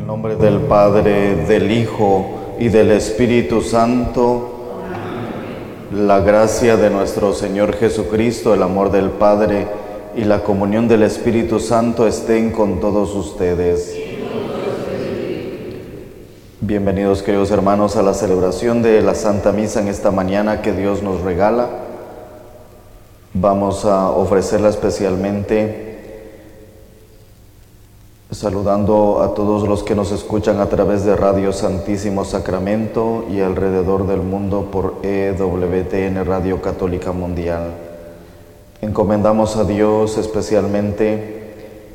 el nombre del Padre, del Hijo y del Espíritu Santo. La gracia de nuestro Señor Jesucristo, el amor del Padre y la comunión del Espíritu Santo estén con todos ustedes. Bienvenidos, queridos hermanos, a la celebración de la Santa Misa en esta mañana que Dios nos regala. Vamos a ofrecerla especialmente saludando a todos los que nos escuchan a través de Radio Santísimo Sacramento y alrededor del mundo por EWTN Radio Católica Mundial. Encomendamos a Dios especialmente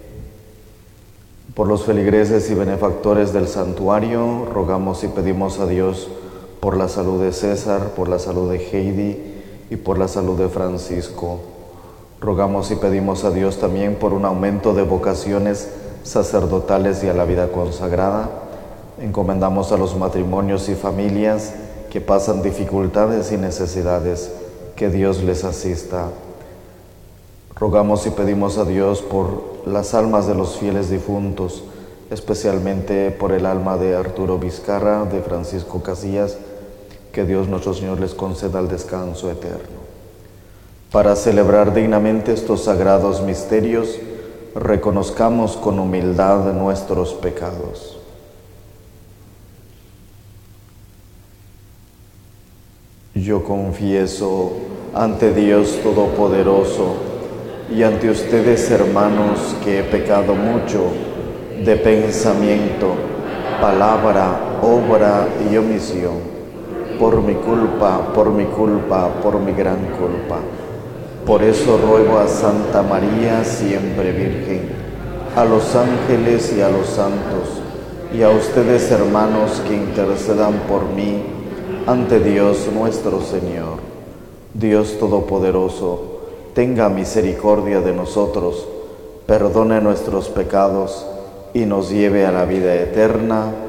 por los feligreses y benefactores del santuario. Rogamos y pedimos a Dios por la salud de César, por la salud de Heidi y por la salud de Francisco. Rogamos y pedimos a Dios también por un aumento de vocaciones sacerdotales y a la vida consagrada. Encomendamos a los matrimonios y familias que pasan dificultades y necesidades, que Dios les asista. Rogamos y pedimos a Dios por las almas de los fieles difuntos, especialmente por el alma de Arturo Vizcarra, de Francisco Casillas, que Dios nuestro Señor les conceda el descanso eterno. Para celebrar dignamente estos sagrados misterios, reconozcamos con humildad nuestros pecados. Yo confieso ante Dios Todopoderoso y ante ustedes, hermanos, que he pecado mucho de pensamiento, palabra, obra y omisión, por mi culpa, por mi gran culpa. Por eso ruego a Santa María, siempre Virgen, a los ángeles y a los santos, y a ustedes, hermanos, que intercedan por mí ante Dios nuestro Señor. Dios Todopoderoso, tenga misericordia de nosotros, perdone nuestros pecados y nos lleve a la vida eterna.